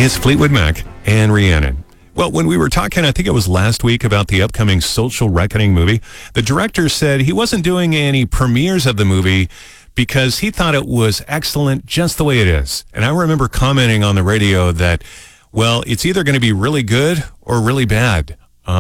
is Fleetwood Mac and Rhiannon. Well, when we were talking, I think it was last week, about the upcoming Social Reckoning movie, the director said he wasn't doing any premieres of the movie because he thought it was excellent just the way it is. And I remember commenting on the radio that, well, it's either going to be really good or really bad.